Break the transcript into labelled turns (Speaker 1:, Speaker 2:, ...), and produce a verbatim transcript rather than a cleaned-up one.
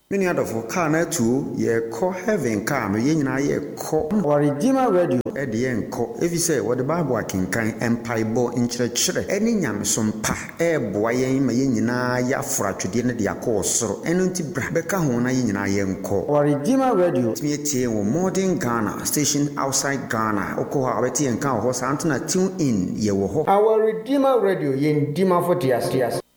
Speaker 1: Many other for car na two ye call heaven car no yen na ye call or Redeemer Radio at the end call if you say what the Bible can kind empire bo in church any nyam some pa e boy ma yen na ya fratude na dia call so eno ti bra beka ho na yen na yen call or Redeemer Radio me tie wo modern Ghana station outside Ghana oko ha beti en kan ho santo na tune in ye wo ho our Redeemer Radio yen dima for tias tias